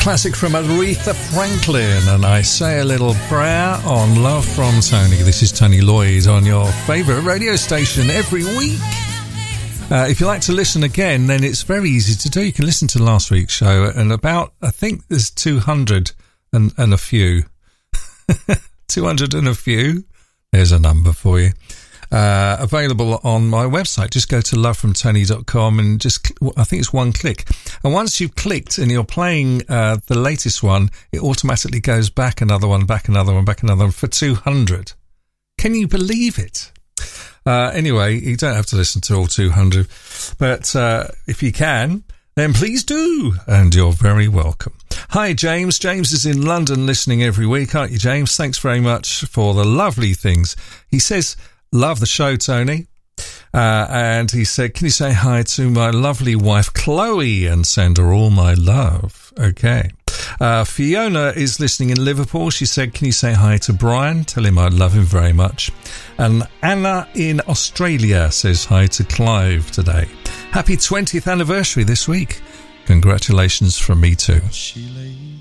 Classic from Aretha Franklin, and I say a little prayer on Love from Tony. This is Tony Lloyd on your favourite radio station every week. If you like to listen again, then it's very easy to do. You can listen to last week's show, and I think there's 200 and a few. 200 and a few. There's a number for you. Available on my website. Just go to lovefromtony.com and I think it's one click. And once you've clicked and you're playing the latest one, it automatically goes back another one for 200. Can you believe it? Anyway, you don't have to listen to all 200, but if you can, then please do, and you're very welcome. Hi, James. James is in London listening every week, aren't you, James? Thanks very much for the lovely things. He says, love the show, Tony. And he said, can you say hi to my lovely wife, Chloe, and send her all my love? Okay. Fiona is listening in Liverpool. She said, can you say hi to Brian? Tell him I love him very much. And Anna in Australia says hi to Clive today. Happy 20th anniversary this week. Congratulations from me too. She laid